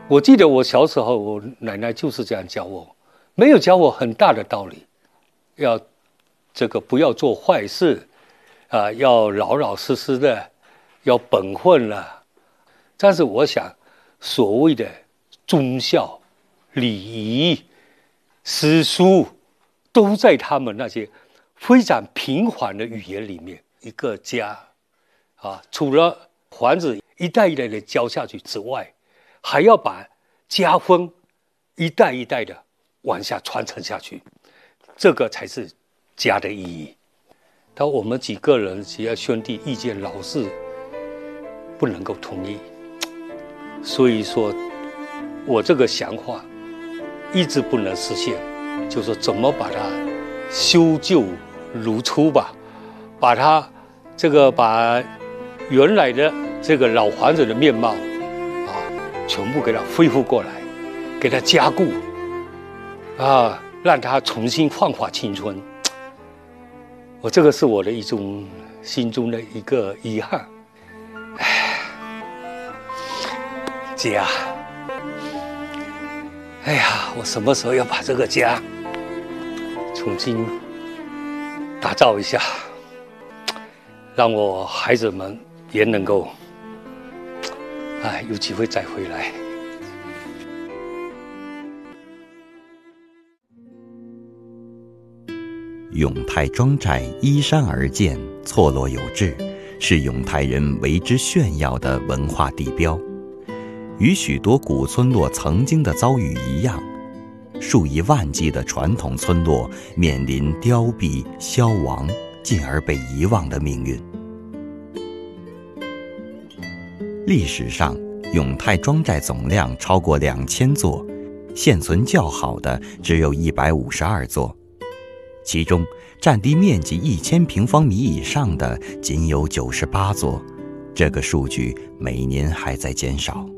我记得我小时候，我奶奶就是这样教我，没有教我很大的道理，要不要做坏事要老老实实的，要本分了。但是我想，所谓的忠孝、礼仪、诗书，都在他们那些非常平缓的语言里面。一个家除了房子一代一代的教下去之外，还要把家风一代一代的往下传承下去，这个才是家的意义。但我们几个人只要兄弟意见老是不能够统一，所以说我这个想法一直不能实现，就是说怎么把它修旧如初吧，把它把原来的这个老房子的面貌全部给它恢复过来，给它加固让它重新焕发青春。这个是我的一种心中的一个遗憾。家，哎呀，我什么时候要把这个家重新打造一下，让我孩子们也能够有机会再回来。 永泰庄寨依山而建，错落有致，是永泰人为之炫耀的文化地标。与许多古村落曾经的遭遇一样，数以万计的传统村落面临凋敝、消亡，进而被遗忘的命运。历史上，永泰庄寨总量超过2000座，现存较好的只有152座，其中占地面积1000平方米以上的仅有98座，这个数据每年还在减少。